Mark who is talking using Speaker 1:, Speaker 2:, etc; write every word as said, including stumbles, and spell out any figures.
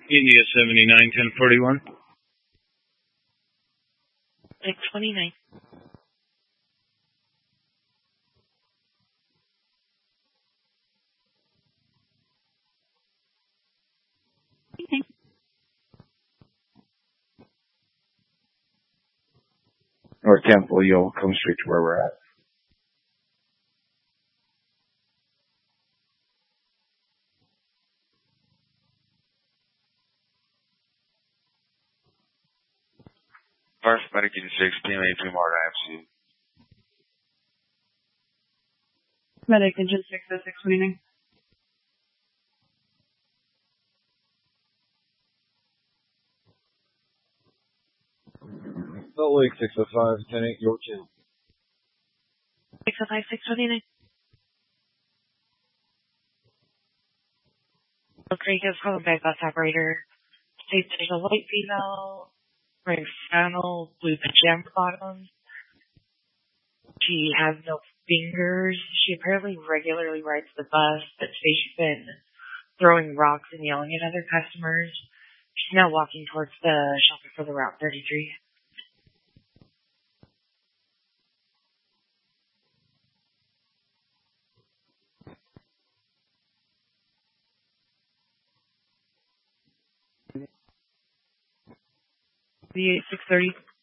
Speaker 1: India seventy-nine ten forty-one.
Speaker 2: six twenty-nine.
Speaker 3: Okay.
Speaker 4: North Temple, you'll come straight to where we're at.
Speaker 5: First Medicaid six, P M A two Marta M C.
Speaker 3: Medic engine six oh six twenty-nine.
Speaker 6: Salt Lake six oh five, ten eight Yorktown.
Speaker 2: six oh five, six twenty-nine. Okay, just calling back bus operator. States there's a white female wearing flannel, blue pajama bottoms. She has no fingers. She apparently regularly rides the bus, but today she's been throwing rocks and yelling at other customers. She's now walking towards the shelter for the Route thirty-three. The six thirty.